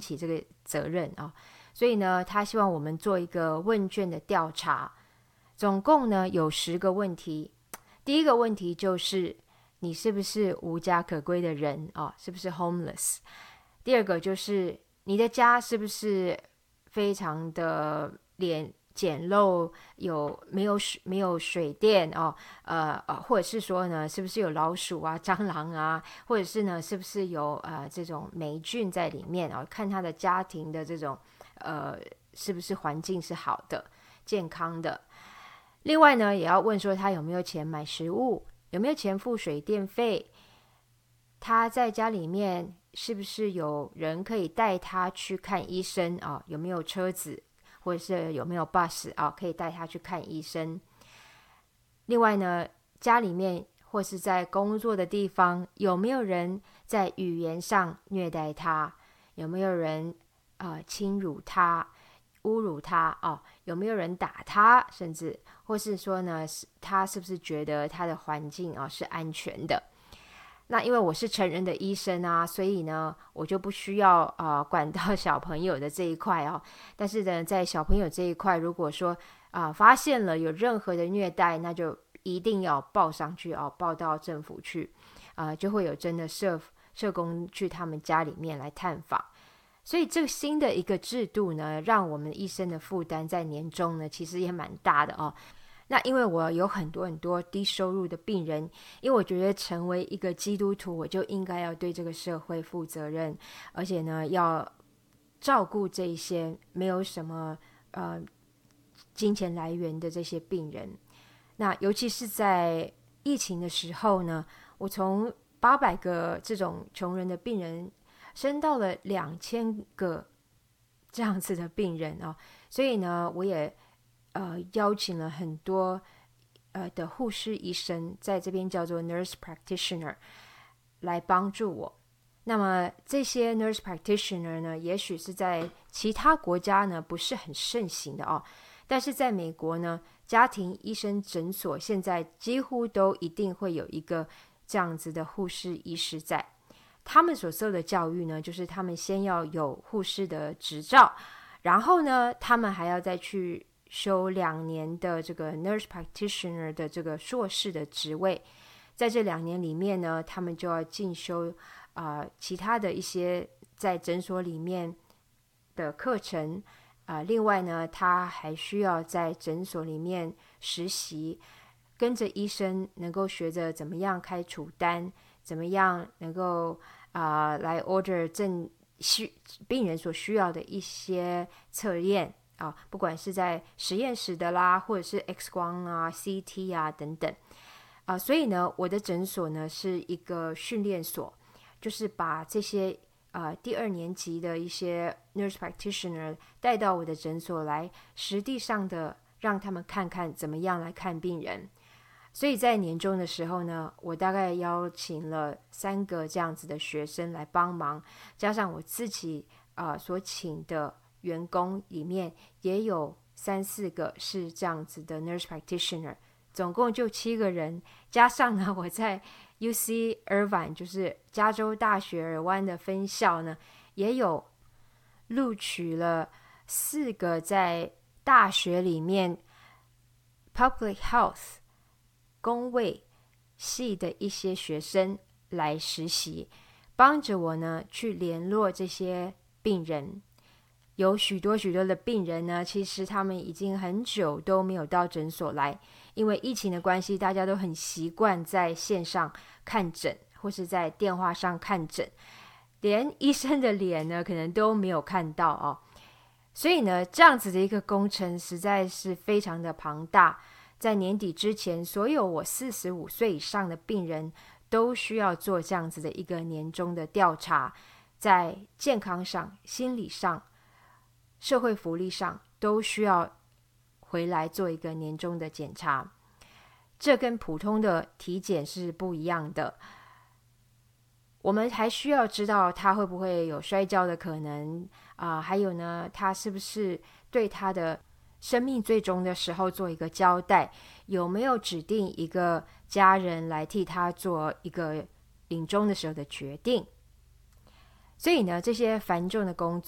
起这个责任啊。所以呢，他希望我们做一个问卷的调查，总共呢有10个问题。第一个问题就是你是不是无家可归的人啊？是不是 homeless？ 第二个就是你的家是不是非常的简陋，没有水电哦？或者是说呢，是不是有老鼠啊、蟑螂啊？或者是呢，是不是有这种霉菌在里面啊？看他的家庭的这种是不是环境是好的、健康的。另外呢，也要问说他有没有钱买食物，有没有钱付水电费，他在家里面是不是有人可以带他去看医生啊？有没有车子，或者是有没有 bus 啊，可以带他去看医生。另外呢，家里面或是在工作的地方，有没有人在语言上虐待他？有没有人侵辱他、侮辱他啊？有没有人打他？甚至或是说呢，他是不是觉得他的环境是安全的？那因为我是成人的医生啊，所以呢，我就不需要管到小朋友的这一块哦。但是呢，在小朋友这一块，如果说发现了有任何的虐待，那就一定要报上去报到政府去就会有真的社工去他们家里面来探访。所以这个新的一个制度呢，让我们医生的负担在年中呢，其实也蛮大的哦。那因为我有很多低收入的病人，因为我觉得成为一个基督徒，我就应该要对这个社会负责任，而且呢，要照顾这一些没有什么金钱来源的这些病人。那尤其是在疫情的时候呢，我从800个这种穷人的病人升到了2000个这样子的病人所以呢，我也邀请了很多的护士医生，在这边叫做 nurse practitioner 来帮助我。那么这些 nurse practitioner 呢，也许是在其他国家呢不是很盛行的但是在美国呢，家庭医生诊所现在几乎都一定会有一个这样子的护士医师在。他们所受的教育呢，就是他们先要有护士的执照，然后呢，他们还要再去修2年的这个 nurse practitioner 的这个硕士的职位。在这2年里面呢，他们就要进修其他的一些在诊所里面的课程另外呢，他还需要在诊所里面实习，跟着医生能够学着怎么样开处单，怎么样能够来 order 病人所需要的一些测验不管是在实验室的啦，或者是 X 光CT 等等所以呢，我的诊所呢是一个训练所，就是把这些第2年级的一些 nurse practitioner 带到我的诊所来，实地上的让他们看看怎么样来看病人。所以在年终的时候呢，我大概邀请了3个这样子的学生来帮忙，加上我自己所请的员工里面也有3-4个是这样子的 nurse practitioner， 总共就7个人，加上呢我在 UC Irvine 就是加州大学尔湾的分校呢，也有录取了4个在大学里面 Public Health 公卫系的一些学生来实习，帮着我呢去联络这些病人。有许多的病人呢，其实他们已经很久都没有到诊所来，因为疫情的关系，大家都很习惯在线上看诊或是在电话上看诊，连医生的脸呢可能都没有看到所以呢，这样子的一个工程实在是非常的庞大。在年底之前，所有我45岁以上的病人都需要做这样子的一个年终的调查，在健康上、心理上、社会福利上都需要回来做一个年终的检查。这跟普通的体检是不一样的，我们还需要知道他会不会有摔跤的可能还有呢，他是不是对他的生命最终的时候做一个交代，有没有指定一个家人来替他做一个临终的时候的决定。所以呢，这些繁重的工